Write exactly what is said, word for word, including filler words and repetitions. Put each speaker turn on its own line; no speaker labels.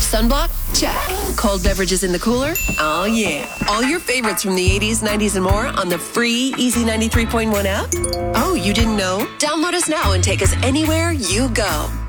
Sunblock? Check. Cold beverages in the cooler? Oh, yeah. All your favorites from the eighties, nineties, and more on the free Easy ninety-three point one app? Oh, you didn't know? Download us now and take us anywhere you go.